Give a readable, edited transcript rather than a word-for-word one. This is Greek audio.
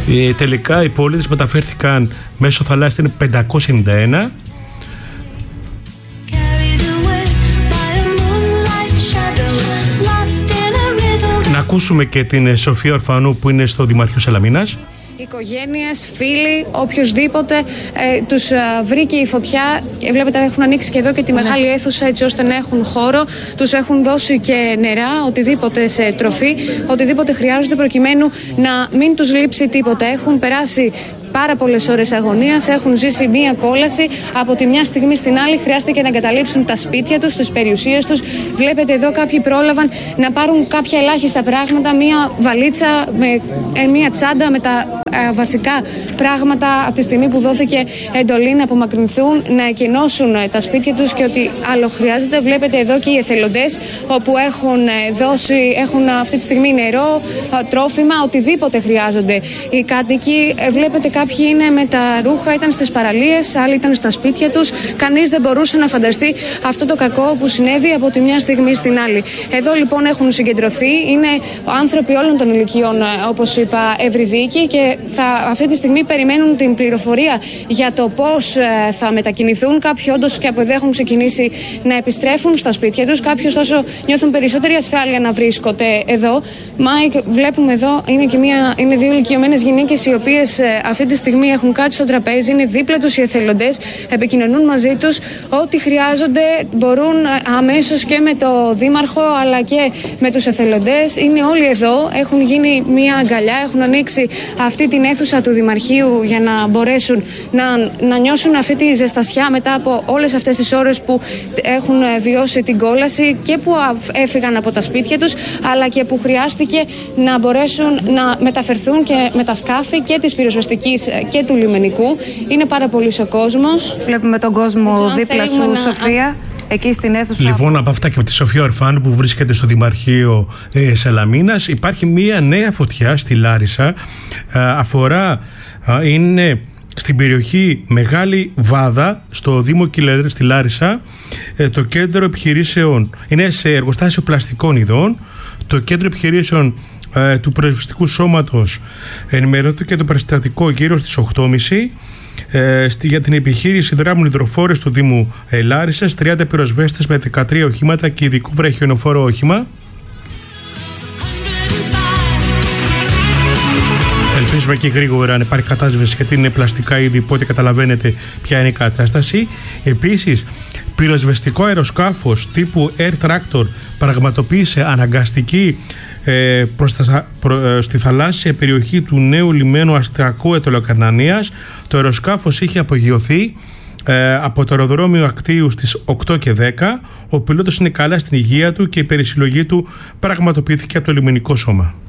Τελικά οι πολίτες μεταφέρθηκαν μέσω θαλάσσης, είναι 591. Να ακούσουμε και την Σοφία Ορφανού που είναι στο Δημαρχείο Σαλαμίνας. Οικογένειες, φίλοι, οποιοσδήποτε τους βρήκε η φωτιά. Βλέπετε έχουν ανοίξει και εδώ και τη μεγάλη αίθουσα έτσι ώστε να έχουν χώρο. Τους έχουν δώσει και νερά, οτιδήποτε σε τροφή, οτιδήποτε χρειάζονται προκειμένου να μην τους λείψει τίποτα. Έχουν περάσει πάρα πολλές ώρες αγωνίας, έχουν ζήσει μία κόλαση. Από τη μια στιγμή στην άλλη χρειάστηκε να εγκαταλείψουν τα σπίτια τους, τις περιουσίες τους. Βλέπετε εδώ κάποιοι πρόλαβαν να πάρουν κάποια ελάχιστα πράγματα, μία βαλίτσα, μία τσάντα με τα βασικά πράγματα από τη στιγμή που δόθηκε εντολή να απομακρυνθούν, να εκενώσουν τα σπίτια τους και ότι άλλο χρειάζεται. Βλέπετε εδώ και οι εθελοντές όπου έχουν αυτή τη στιγμή νερό, τρόφιμα, οτιδήποτε χρειάζονται. Οι κάτοικοι, βλέπετε κάποιοι είναι με τα ρούχα, ήταν στις παραλίες, άλλοι ήταν στα σπίτια τους. Κανείς δεν μπορούσε να φανταστεί αυτό το κακό που συνέβη από τη μια στιγμή στην άλλη. Εδώ λοιπόν έχουν συγκεντρωθεί, είναι άνθρωποι όλων των ηλικιών, όπως είπα, ευρυδίκοι και αυτή τη στιγμή περιμένουν την πληροφορία για το πώς θα μετακινηθούν. Κάποιοι όντως και από εδώ έχουν ξεκινήσει να επιστρέφουν στα σπίτια τους. Κάποιοι ωστόσο νιώθουν περισσότερη ασφάλεια να βρίσκονται εδώ. Μάικ, βλέπουμε εδώ είναι δύο ηλικιωμένες γυναίκες οι οποίες αυτή τη στιγμή έχουν κάτσει στο τραπέζι, είναι δίπλα τους οι εθελοντές, επικοινωνούν μαζί τους. Ό,τι χρειάζονται μπορούν αμέσως και με το Δήμαρχο αλλά και με τους εθελοντές. Είναι όλοι εδώ, έχουν γίνει μια αγκαλιά, έχουν ανοίξει αυτή την αίθουσα του Δημαρχείου για να μπορέσουν να νιώσουν αυτή τη ζεστασιά μετά από όλες αυτές τις ώρες που έχουν βιώσει την κόλαση και που έφυγαν από τα σπίτια τους, αλλά και που χρειάστηκε να μπορέσουν να μεταφερθούν και με τα σκάφη και της πυροσβεστικής και του λιμενικού. Είναι πάρα πολύς ο κόσμος. Βλέπουμε τον κόσμο δίπλα σου, Σοφία. Εκεί στην αίθουσα. Λοιπόν, από αυτά και από τη Σοφία Ορφάνου που βρίσκεται στο Δημαρχείο Σαλαμίνας, υπάρχει μία νέα φωτιά στη Λάρισα. Είναι στην περιοχή Μεγάλη Βάδα, στο Δήμο Κυλερές στη Λάρισα. Το κέντρο επιχειρήσεων είναι σε εργοστάσιο πλαστικών ειδών. Το κέντρο επιχειρήσεων του Πυροσβεστικού Σώματος ενημερώθηκε το περιστατικό γύρω στις 8.30. Για την επιχείρηση δράμουν υδροφόρες του Δήμου Λάρισσας, 30 πυροσβέστες με 13 οχήματα και ειδικό βραχιονοφόρο όχημα. Ελπίζουμε και γρήγορα να υπάρχει κατάσβεση γιατί είναι πλαστικά είδη, οπότε καταλαβαίνετε ποια είναι η κατάσταση. Επίσης, πυροσβεστικό αεροσκάφος τύπου Air Tractor πραγματοποίησε αναγκαστική στη θαλάσσια περιοχή του νέου λιμένου Αστρακού Ετωλοκαρνανίας. Το αεροσκάφος είχε απογειωθεί από το αεροδρόμιο Ακτίου στις 8 και 10. Ο πιλότος είναι καλά στην υγεία του και η περισυλλογή του πραγματοποιήθηκε από το λιμενικό σώμα.